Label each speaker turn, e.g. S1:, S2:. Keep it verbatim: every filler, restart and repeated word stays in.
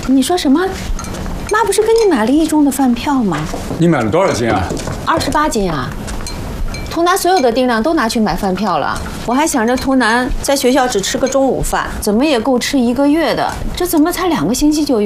S1: 你说什么？妈不是跟你买了一中的饭票吗？
S2: 你买了多少斤啊？
S1: 二十八斤啊！图南所有的定量都拿去买饭票了。我还想着图南在学校只吃个中午饭，怎么也够吃一个月的，这怎么才两个星期就用